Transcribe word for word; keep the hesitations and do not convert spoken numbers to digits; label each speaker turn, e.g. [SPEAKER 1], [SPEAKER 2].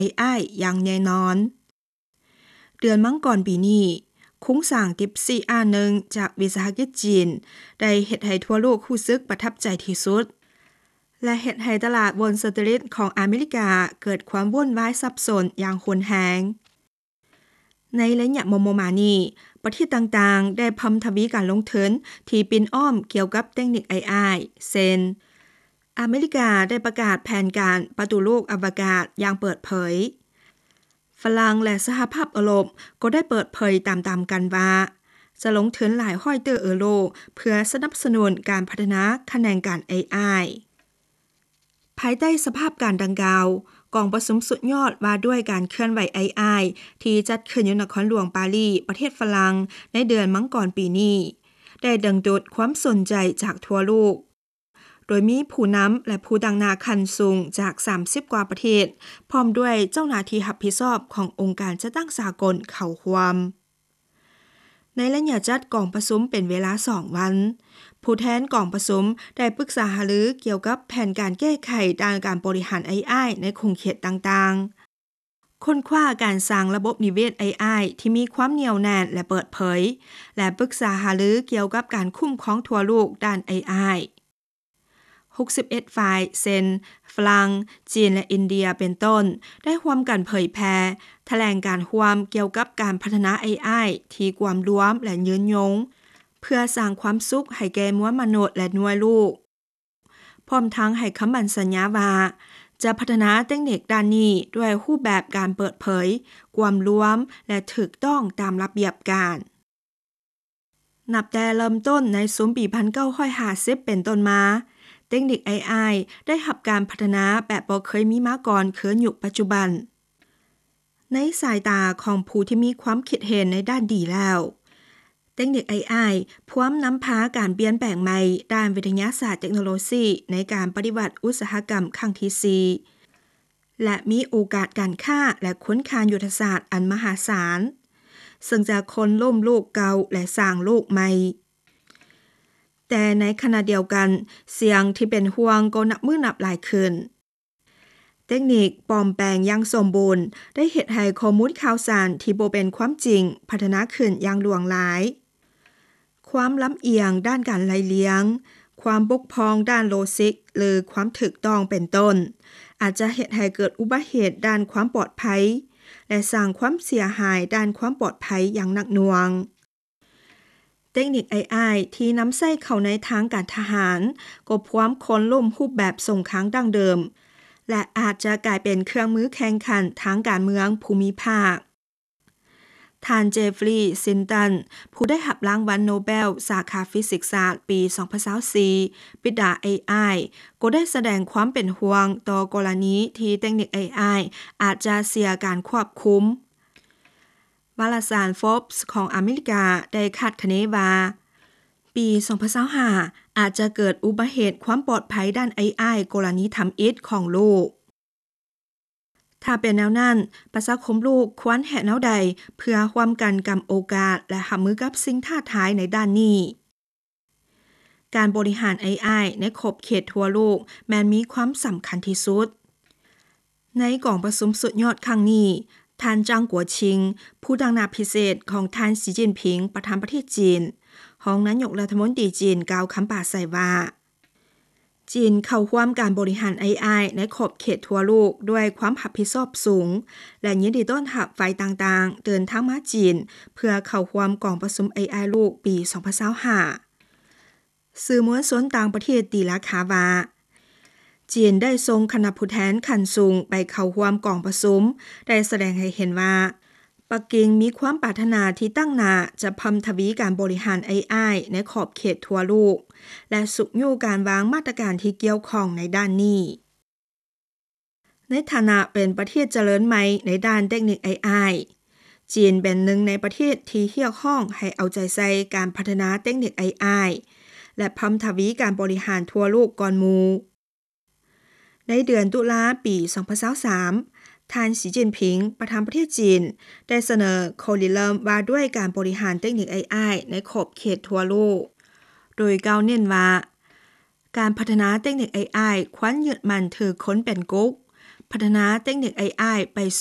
[SPEAKER 1] เอ ไอ อย่างแน่นอนเดือนมังกรปีนี้โครงสร้าง DeepSeek อันหนึ่งจากวิสาหกิจจีนได้เฮ็ดให้ทั่วโลกรู้สึกประทับใจที่สุดและเฮ็ดให้ตลาด Wall Street ของอเมริกาเกิดความวุ่นวายสับสนอย่างรุนแรงในระยะมมานี้ประเทศต่างๆได้เพิ่มทวีการลงทุนที่ปินอ้อมเกี่ยวกับเทคนิค เอ ไอ เช่นอเมริกาได้ประกาศแผนการประตูโลกอวกาศอย่างเปิดเผยฝรั่งและสหภาพยุโรปก็ได้เปิดเผยตามๆกันว่าจะลงทุนหลายร้อยเตอร์ยูโรเพื่อสนับสนุนการพัฒนาแขนงการ เอ ไอ ภายใต้สภาพการดังกล่าวกองประชุมสุดยอดว่าด้วยการเคลื่อนไหว เอ ไอ ที่จัดขึ้นอยู่นครหลวงปารีสประเทศฝรั่งในเดือนมังกรปีนี้ได้ดึงดูดความสนใจจากทั่วโลกโดยมีผู้นำและผู้ดังหน้าขั้นสูงจากสามสิบกว่าประเทศพร้อมด้วยเจ้าหน้าที่รับผิดชอบขององค์การจัดตั้งสากลเข้าร่วมในระยะจัดกองประชุมเป็นเวลาสองวันผู้แทนกองประชุมได้ปรึกษาหารือเกี่ยวกับแผนการแก้ไขด้านการบริหาร เอ ไอ ในขอบเขตต่างๆค้นคว้าการสร้างระบบนิเวศ เอ ไอ ที่มีความเหนียวแน่นและเปิดเผยและปรึกษาหารือเกี่ยวกับการคุ้มครองทั่วโลกด้าน เอ ไอหกสิบเอ็ดฝ่ายเช่นฝรั่งจีนและอินเดียเป็นต้นได้ร่วมกันเผยแพร่แถลงการร่วมเกี่ยวกับการพัฒนา เอ ไอ ที่กว้างรวมและยืนยงเพื่อสร้างความสุขให้แก่มวลมนุษย์และหน่วยลูกพร้อมทั้งให้คำมั่นสัญญาว่าจะพัฒนาเทคนิคด้านนี้ด้วยรูปแบบการเปิดเผยกว้างรวมและถูกต้องตามระเบียบการนับแต่เริ่มต้นในสมัยปีหนึ่งพันเก้าร้อยห้าสิบเป็นต้นมาเทคนิค เอ ไอ ได้รับการพัฒนาแบบบ่เคยมีมาก่อนคือยุคปัจจุบันในสายตาของผู้ที่มีความคิดเห็นในด้านดีแล้วเทคนิค เอ ไอ พร้อมนำพาการเปลี่ยนแปลงใหม่ด้านวิทยาศาสตร์เทคโนโลยีในการปฏิวัติอุตสาหกรรมครั้งที่สี่และมีโอกาสการค้าและค้นคานยุทธศาสตร์อันมหาศาลซึ่งจะค้นล้มโลกเก่าและสร้างโลกใหม่แต่ในขณะเดียวกันเสียงที่เป็นห่วงก็นับมือนับหลายขึ้นเทคนิคปลอมแปลงอย่างสมบูรณ์ได้เฮ็ดให้ข้อมูลข่าวสารที่บ่เป็นความจริงพัฒนาขึ้นอย่างหลวงหลายความลำเอียงด้านการไล่เลี้ยงความบกพร่องด้านโลจิกหรือความถูกต้องเป็นต้นอาจจะเฮ็ดให้เกิดอุบัติเหตุด้านความปลอดภัยและสร้างความเสียหายด้านความปลอดภัยอย่างหนักหน่วงเทคนิค เอ ไอ ที่นำใช้เข้าในทางการทหารก็พร้อมคนล่มรูปแบบสงครามดั้งเดิมและอาจจะกลายเป็นเครื่องมือแข่งขันทางการเมืองภูมิภาคท่านเจฟฟรีย์ซินตันผู้ได้รับรางวัลโนเบลสาขาฟิสิกส์ศาสตร์ปีสองพันยี่สิบสี่ปิดา เอ ไอ ก็ได้แสดงความเป็นห่วงต่อกรณีที่เทคนิค เอ ไอ อาจจะเสียการควบคุมวารสาร Forbes ของอเมริกาได้คาดคะเนว่าปีสองพันยี่สิบห้าอาจจะเกิดอุบัติเหตุความปลอดภัยด้าน เอ ไอ กรณีทำอิฐของโลกถ้าเป็นแนวนั้นประชาคมโลกควรเฮ็ดแนวใดเพื่อร่วมกันกับโอกาสและรับมือกับสิ่งท้าทายในด้านนี้การบริหาร เอ ไอ ในขอบเขตทั่วโลกแม้นมีความสำคัญที่สุดในกองประชุมสุดยอดครั้งนี้ท่านจางกัวชิงผู้ดังหน้าพิเศษของท่านสีจิ้นผิงประธานประเทศจีนรองนายกรัฐมนตรีจีนกล่าวคำปราศรัยว่าจีนเข้าร่วมการบริหาร เอ ไอ ในขอบเขตทั่วโลกด้วยความรับผิดชอบสูงและยินดีต้อนรับฝ่ายต่างๆเดินทางมาจีนเพื่อเข้าร่วมกองประชุม เอ ไอ โลกปีสองพันยี่สิบห้าสื่อมวลชนต่างประเทศตีราคาว่าจีนได้ส่งคณะผู้แทนขั้นสูงไปเข้าร่วมกองประชุมได้แสดงให้เห็นว่าปักกิ่งมีความปรารถนาที่ตั้งหน้าจะเพิ่มทวีการบริหาร เอ ไอ ในขอบเขตทั่วโลกและสุขอยู่การวางมาตรการที่เกี่ยวข้องในด้านนี้ในฐานะเป็นประเทศเจริญใหม่ในด้านเทคนิค เอ ไอ จีนเป็นหนึ่งในประเทศที่เรียกร้องให้เอาใจใส่การพัฒนาเทคนิค เอ ไอ และเพิ่มทวีการบริหารทั่วโลกก่อนหมู่ในเดือนตุลาปีสองพันยี่สิบสามท่านสีจิ้นผิงประธานประเทศจีนได้เสนอโคริเริมว่าด้วยการบริหารเทคนิค เอ ไอ ในขอบเขตทั่วโลกโดยกล่าวเน้นว่าการพัฒนาเทคนิค เอ ไอ ควรยึดมั่นถือค้นเป็นกุ๊กพัฒนาเทคนิค เอ ไอ ไป